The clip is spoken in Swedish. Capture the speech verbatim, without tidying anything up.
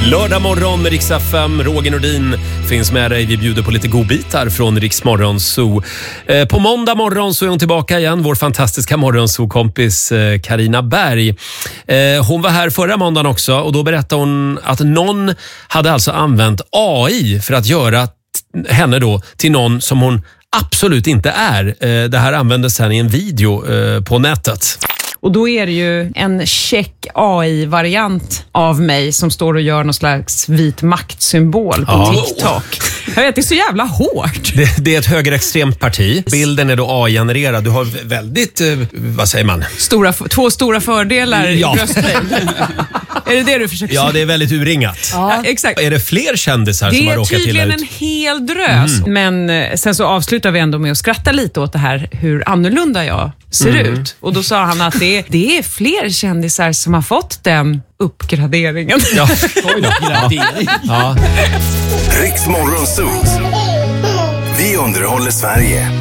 Lördag morgon med Rix F M. Roger Nordin finns med dig. Vi bjuder på lite godbitar från Rix Morgonzoo. Eh, på måndag morgon så är hon tillbaka igen. Vår fantastiska Morgonzoo-kompis eh, Carina Berg. Eh, hon var här förra måndagen också och då berättade hon att någon hade alltså använt A I för att göra t- henne då till någon som hon absolut inte är. Eh, det här användes sen i en video eh, på nätet. Och då är det ju en check A I-variant av mig som står och gör någon slags vit maktsymbol på Ja. TikTok. Jag vet, det är så jävla hårt. Det, det är ett högerextremt parti. Bilden är då A I-genererad. Du har väldigt, eh, vad säger man? Stora, två stora fördelar Ja. i brösthöjd. Är det det du försöker säga? Ja, det är väldigt urringat. Ja, exakt. Är det fler kändisar Det som har är råkat illa tydligen ut? en hel drös. Men eh, sen så avslutar vi ändå med att skratta lite åt det här hur annorlunda jag ser ut. Och då sa han att det, det är fler kändisar som har fått den uppgraderingen. Ja. Oj då. Ja. Rix Morgonzoo. Vi underhåller Sverige.